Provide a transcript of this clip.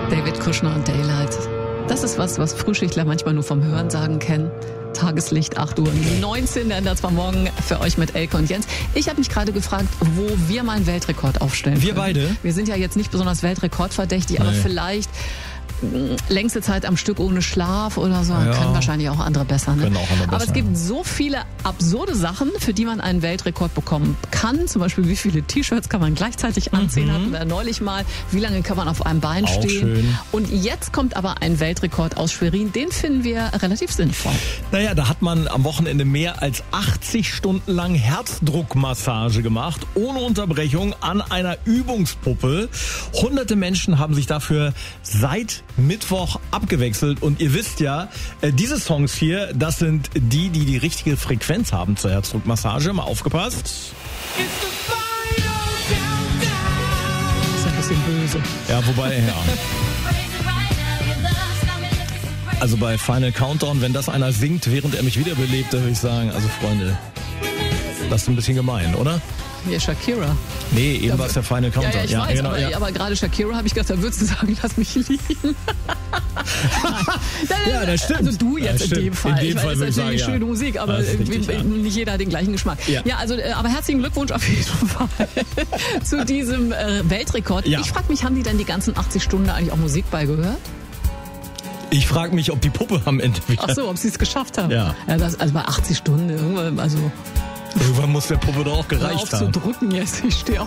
David Kushner und Daylight. Das ist was Frühschichtler manchmal nur vom Hörensagen kennen. Tageslicht, 8:19 Uhr, das war morgen für euch mit Elke und Jens. Ich habe mich gerade gefragt, wo wir mal einen Weltrekord aufstellen Wir können. beide? Wir sind ja jetzt nicht besonders weltrekordverdächtig, aber vielleicht längste Zeit am Stück ohne Schlaf oder so. Ja. Können wahrscheinlich auch andere besser. Ne? Können auch andere aber besser, es gibt so viele absurde Sachen, für die man einen Weltrekord bekommen kann. Zum Beispiel, wie viele T-Shirts kann man gleichzeitig anziehen. Hatten wir neulich mal. Wie lange kann man auf einem Bein Auch stehen? schön. Und jetzt kommt aber ein Weltrekord aus Schwerin. Den finden wir relativ sinnvoll. Naja, da hat man am Wochenende mehr als 80 Stunden lang Herzdruckmassage gemacht, ohne Unterbrechung, an einer Übungspuppe. Hunderte Menschen haben sich dafür seit Mittwoch abgewechselt. Und ihr wisst ja, diese Songs hier, das sind die richtige Frequenz haben zur Herzdruckmassage. Mal aufgepasst. Ist ein bisschen böse. Ja, wobei, ja. Also bei Final Countdown, wenn das einer singt, während er mich wiederbelebt, dann würde ich sagen, also Freunde, das ist ein bisschen gemein, oder? Hier Shakira. Nee, eben war es der Final Countdown. Ja, ich weiß, genau, aber gerade Shakira habe ich gedacht, da würdest du sagen, lass mich liegen. Ja, das stimmt. Also du jetzt Ja, in dem Fall. In dem Ich Fall weiß, würde ich das ist natürlich sagen, schöne Musik, aber Das ist richtig, ja. nicht jeder hat den gleichen Geschmack. Ja. Also, aber herzlichen Glückwunsch auf jeden Fall zu diesem Weltrekord. Ja. Ich frage mich, haben die denn die ganzen 80 Stunden eigentlich auch Musik beigehört? Ich frage mich, ob die Puppe am Ende wieder... Ach so, ob sie es geschafft haben. Ja. Also bei 80 Stunden, irgendwann, also Irgendwann muss der Puppe doch auch hör gereicht auf zu haben. drücken jetzt. Ich stehe auf.